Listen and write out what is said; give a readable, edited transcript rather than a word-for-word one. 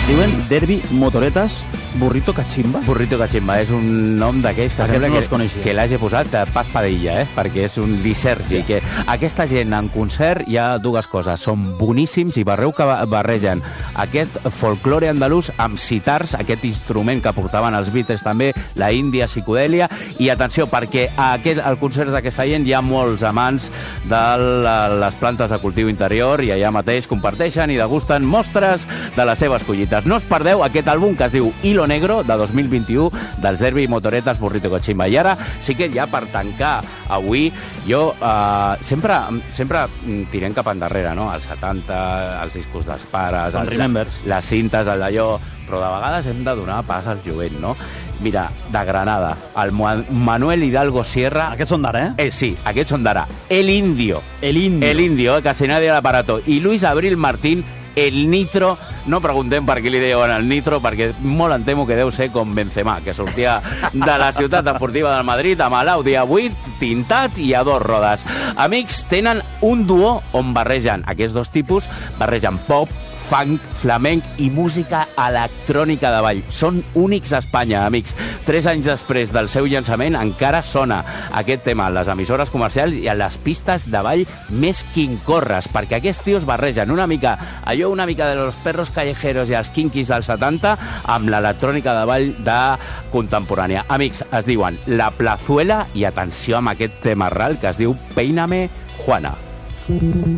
diuen Derbi Motoretas Burrito Cachimba. Burrito Cachimba és un nom d'aquells que sembla que l'hagi posat Paz Padilla, perquè és un lisergi. Que aquesta gent en concert hi ha dues coses, són boníssims i veureu que barregen aquest folklore andalús amb sitars, aquest instrument que portaven els Beatles també, la Índia psicodèlia, i atenció, perquè al concert d'aquesta gent hi ha molts amants de les plantes de cultiu interior i allà mateix comparteixen i degusten mostres de les seves collites. No us perdeu aquest àlbum que es diu Hilo Negro, de 2021, dels Derbi Motoretas Burrito Cachimba. I ara sí que ja per tancar avui, jo sempre tirem cap endarrere, no? Els 70, els discos dels pares, les cintes, el d'allò, però de vegades hem de donar pas al jovent, no? Mira, de Granada, el Manuel Hidalgo Sierra... Aquests són d'ara, Sí, aquests són d'ara. El Indio, casi nadie l'aparato. I Luis Abril Martín, el Nitro. No preguntem per què li deien el Nitro, perquè molt em temo que deu ser com Benzema, que sortia de la ciutat esportiva del Madrid amb l'Audi A8 tintat i a 2 rodes. Amics, tenen un duo on barregen aquests dos tipus, barregen pop, funk, flamenc i música electrònica de ball. Són únics a Espanya, amics. 3 anys després del seu llançament encara sona aquest tema a les emissores comercials i a les pistes de ball més quincorres, perquè aquests tios barregen una mica de los perros callejeros i els kinkis dels 70 amb l'electrònica de ball de contemporània. Amics, es diuen La Plazuela i atenció amb aquest tema ral que es diu Peíname, Juana.